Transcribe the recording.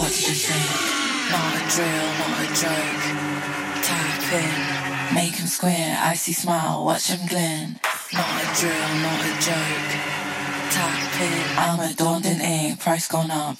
what did you think? Not a drill, not a joke. Tap in, make him square, icy smile, watch him grin. Not a drill, not a joke. Tap in, I'm a daunting egg, price gone up.